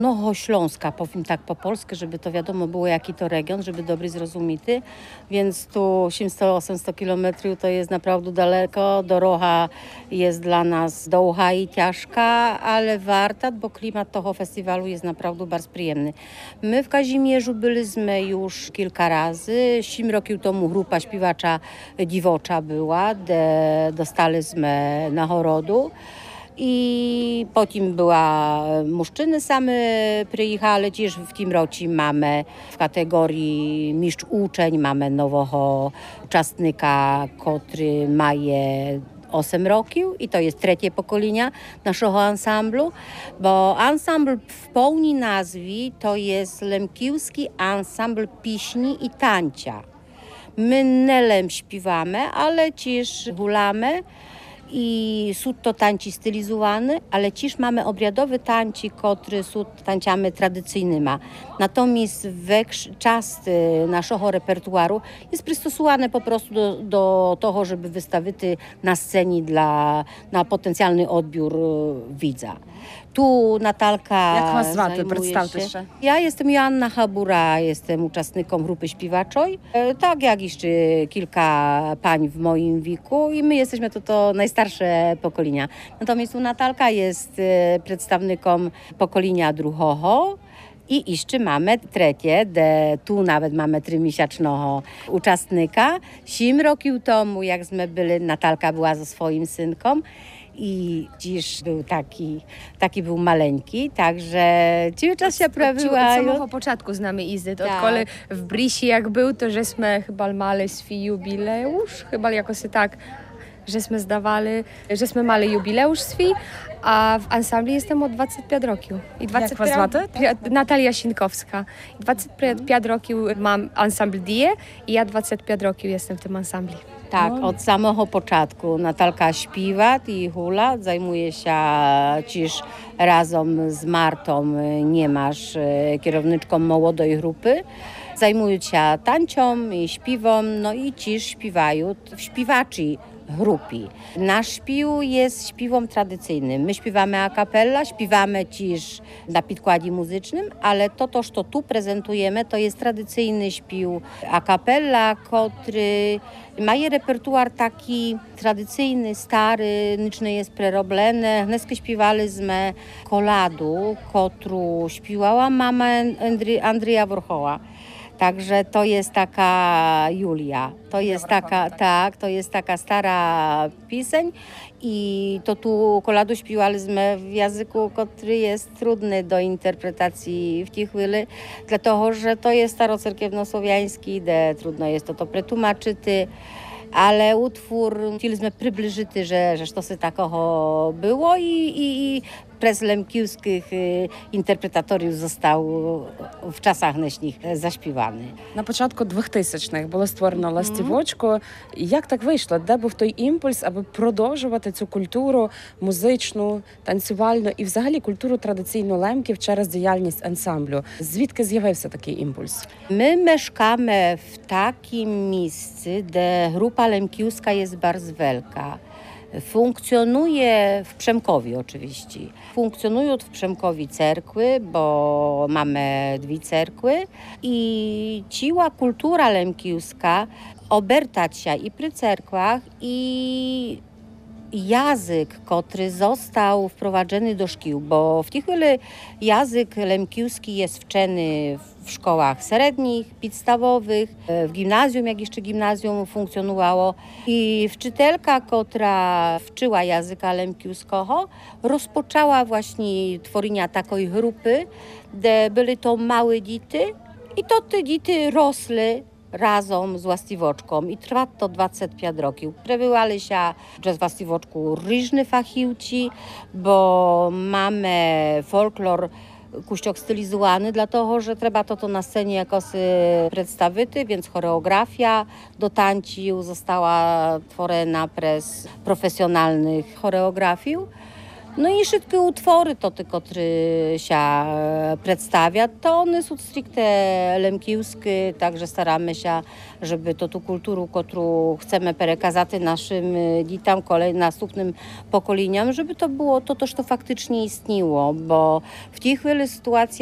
Śląska, powiem tak po polsku, żeby to wiadomo było, jaki to region, żeby dobry zrozumity. Więc tu 700-800 kilometrów to jest naprawdę daleko. Doroga jest dla nas długa i ciężka, ale warta, bo klimat tego festiwalu jest naprawdę bardzo przyjemny. My w Kazimierzu byliśmy już kilka razy. 7 roku temu grupa śpiewacza Dziwocza była, dostaliśmy nagrodę. I potem była muszczyny same przyjechali, też w tym roku mamy w kategorii mistrz uczeń, mamy nowego uczestnika, który ma 8 roków i to jest trzecie pokolenie naszego ansamblu, bo ansambl w pełni nazwy to jest Lemkiewski Ansambl Piśni i Tańca. My nie śpiewamy, ale też hulamy. I są to tańci stylizowane, ale też mamy obradowe tańci, które są tańcami tradycyjnymi. Natomiast czas naszego repertuaru jest przystosowany po prostu do tego, żeby wystawić na scenie na potencjalny odbiór widza. Tu Natalka Jak was звати? zajmuje Представте się. ще. Ja jestem Joanna Habura, jestem uczestnikiem grupy śpiewaczej, tak jak jeszcze kilka pań w moim wieku i my jesteśmy to najstarsze pokolenia. Natomiast tu Natalka jest przedstawnikiem pokolenia drugiego. I jeszcze mamy trzecie, tu nawet mamy 3-miesięcznego uczestnika. 7 roków temu, jak byli, Natalka była ze swoim synkiem. I dziś był taki był maleńki, także cały czas się prawiła. Od samego początku znamy Izyt. Tak. Odkąd w Brisi jak był, to żeśmy chyba mali swój jubileusz, chyba jakoś tak, żeśmy mali jubileusz swój, a w ansambli jestem od 25 roków. I Jak was звати? Natalia Sinkowska. 25 roków mam ansambl Die i ja 25 roków jestem w tym ansambli. Tak, od samego początku Natalka śpiewa i hula, zajmuje się też razem z Martą Niemasz, kierowniczką młodej grupy. Zajmują się tańczą i śpiewem, no i też śpiewają w śpiewaczy grupy. Nasz śpiew jest śpiewem tradycyjnym. My śpiewamy a cappella, śpiewamy też na podkładzie muzycznym, ale to, co tu prezentujemy, to jest tradycyjny śpiew a cappella, który ma repertuar taki tradycyjny, stary, nic nie jest prerobione. Dneska śpiewaliśmy koladu, którą śpiewała mama Andrzeja Warchoła. Także to jest taka Julia. To jest taka stara pieśń i to tu koladu śpiewaliśmy w języku, który jest trudny do interpretacji w tej chwili, dlatego że to jest starocerkiewno-słowiański, trudno jest to przetłumaczyć. Ale utwór chcieliśmy przybliżyć, że to się takiego było i przez lemkiewskich interpretatorów został w czasach dnešních zaśpiewany. На початку 2000-х було створено «Ластівочку». Як так вийшло? Де був той імпульс, аби продовжувати цю культуру музичну, танцювальну і взагалі культуру традиційну лемків через діяльність ансамблю? Звідки з'явився такий імпульс? My mieszkamy w takim miejscu, gdzie grupa lemkiewska jest bardzo wielka. Funkcjonuje w Przemkowie oczywiście. Funkcjonują w Przemkowie cerkwy, bo mamy 2 cerkwy i ciła kultura lemkiewska obertać się i przy cerkwach i język, który został wprowadzony do szkół, bo w tej chwili język lemkiewski jest wczony w szkołach średnich, podstawowych, w gimnazjum, jak jeszcze gimnazjum funkcjonowało. I wczytelka, która wczyła języka lemkiewskiego, rozpoczęła właśnie tworzenie takiej grupy, gdzie były to małe dzieci i to te dzieci rosły razem z Właściwoczką i trwa to 25 roków. Przebywały się przez Właściwoczku różni fachowcy, bo mamy folklor kuściok stylizowany, dlatego że trzeba to na scenie jakoś przedstawić, więc choreografia do tańcu została tworzona przez profesjonalnych choreografów. No i všetky utwory, to tylko się przedstawia, to one są stricte lemkiwskie, także staramy się, żeby to tu kulturę, którą chcemy przekazać naszym dzieciom, następnym pokoleniom, żeby to było to, to faktycznie istniło, bo w tej chwili sytuacja